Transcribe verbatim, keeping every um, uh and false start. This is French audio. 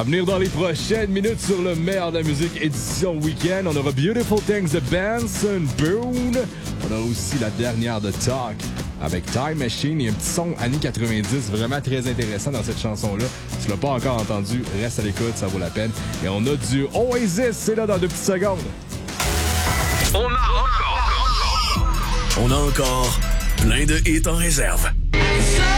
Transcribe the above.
venir dans les prochaines minutes sur le meilleur de la musique édition week-end, on aura Beautiful Things de Benson Boone. On a aussi la dernière de Talk avec Time Machine et un petit son années quatre-vingt-dix vraiment très intéressant dans cette chanson-là. Si tu l'as pas encore entendu, reste à l'écoute, ça vaut la peine. Et on a du Oasis, c'est là dans deux petites secondes. On a encore, on a encore plein de hits en réserve.